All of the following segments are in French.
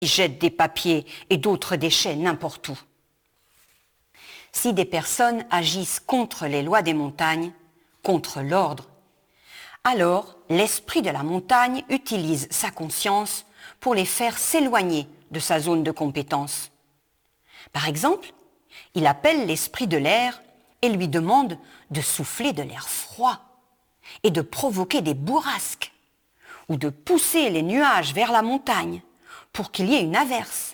qui jettent des papiers et d'autres déchets n'importe où. Si des personnes agissent contre les lois des montagnes, contre l'ordre, alors l'esprit de la montagne utilise sa conscience pour les faire s'éloigner de sa zone de compétence. Par exemple, il appelle l'esprit de l'air et lui demande de souffler de l'air froid et de provoquer des bourrasques ou de pousser les nuages vers la montagne pour qu'il y ait une averse.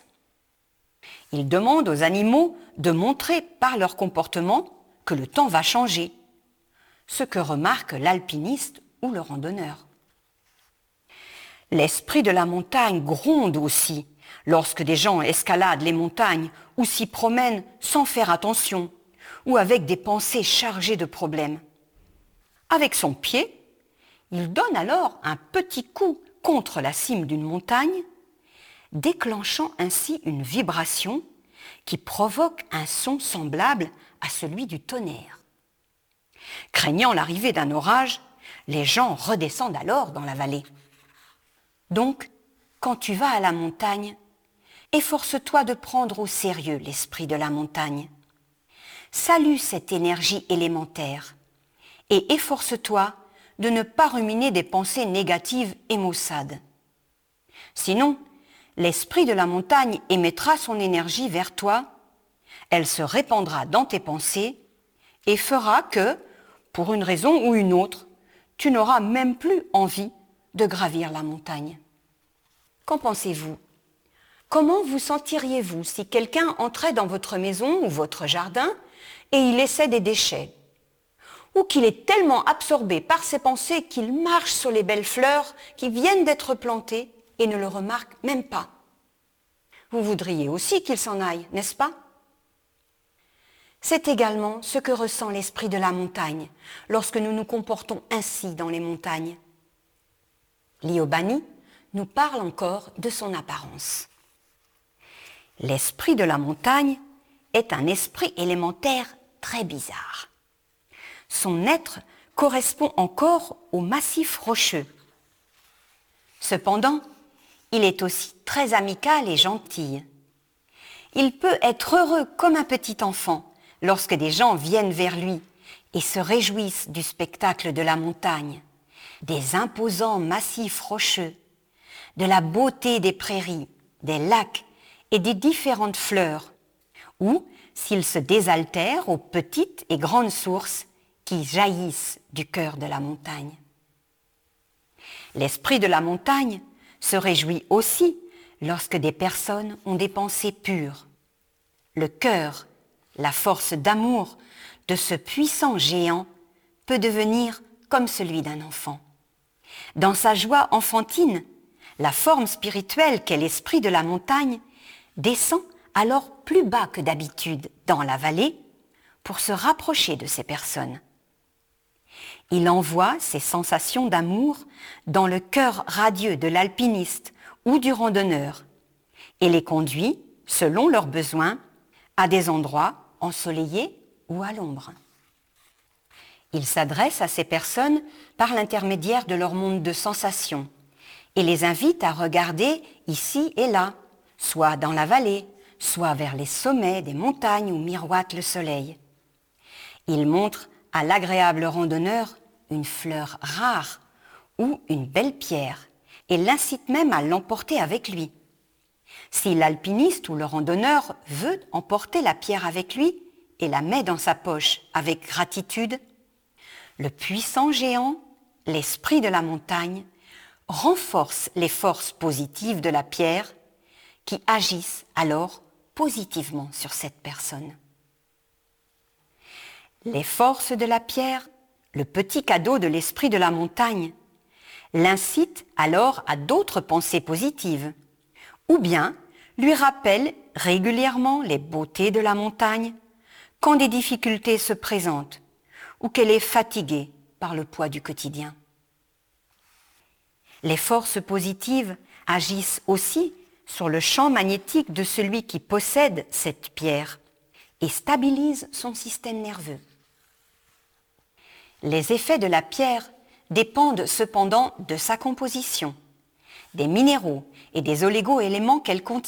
Il demande aux animaux de montrer par leur comportement que le temps va changer, ce que remarque l'alpiniste ou le randonneur. L'esprit de la montagne gronde aussi lorsque des gens escaladent les montagnes ou s'y promènent sans faire attention ou avec des pensées chargées de problèmes. Avec son pied, il donne alors un petit coup contre la cime d'une montagne, déclenchant ainsi une vibration qui provoque un son semblable à celui du tonnerre. Craignant l'arrivée d'un orage, les gens redescendent alors dans la vallée. Donc, quand tu vas à la montagne, efforce-toi de prendre au sérieux l'esprit de la montagne. Salue cette énergie élémentaire et efforce-toi de ne pas ruminer des pensées négatives et maussades. Sinon, l'esprit de la montagne émettra son énergie vers toi, elle se répandra dans tes pensées et fera que, pour une raison ou une autre, tu n'auras même plus envie de gravir la montagne. Qu'en pensez-vous ? Comment vous sentiriez-vous si quelqu'un entrait dans votre maison ou votre jardin et y laissait des déchets ? Ou qu'il est tellement absorbé par ses pensées qu'il marche sur les belles fleurs qui viennent d'être plantées et ne le remarque même pas. Vous voudriez aussi qu'il s'en aille, n'est-ce pas ? C'est également ce que ressent l'esprit de la montagne lorsque nous nous comportons ainsi dans les montagnes. Liobani nous parle encore de son apparence. L'esprit de la montagne est un esprit élémentaire très bizarre. Son être correspond encore au massif rocheux. Cependant, il est aussi très amical et gentil. Il peut être heureux comme un petit enfant lorsque des gens viennent vers lui et se réjouissent du spectacle de la montagne, des imposants massifs rocheux, de la beauté des prairies, des lacs et des différentes fleurs, ou s'il se désaltère aux petites et grandes sources qui jaillissent du cœur de la montagne. L'esprit de la montagne se réjouit aussi lorsque des personnes ont des pensées pures. Le cœur, la force d'amour de ce puissant géant peut devenir comme celui d'un enfant. Dans sa joie enfantine, la forme spirituelle qu'est l'esprit de la montagne descend alors plus bas que d'habitude dans la vallée pour se rapprocher de ces personnes. Il envoie ses sensations d'amour dans le cœur radieux de l'alpiniste ou du randonneur et les conduit, selon leurs besoins, à des endroits ensoleillés ou à l'ombre. Il s'adresse à ces personnes par l'intermédiaire de leur monde de sensations et les invite à regarder ici et là, soit dans la vallée, soit vers les sommets des montagnes où miroite le soleil. Il montre à l'agréable randonneur une fleur rare ou une belle pierre et l'incite même à l'emporter avec lui. Si l'alpiniste ou le randonneur veut emporter la pierre avec lui et la met dans sa poche avec gratitude, le puissant géant, l'esprit de la montagne, renforce les forces positives de la pierre qui agissent alors positivement sur cette personne. Les forces de la pierre, le petit cadeau de l'esprit de la montagne, l'incitent alors à d'autres pensées positives, ou bien lui rappellent régulièrement les beautés de la montagne quand des difficultés se présentent ou qu'elle est fatiguée par le poids du quotidien. Les forces positives agissent aussi sur le champ magnétique de celui qui possède cette pierre et stabilisent son système nerveux. Les effets de la pierre dépendent cependant de sa composition, des minéraux et des oligo-éléments qu'elle contient.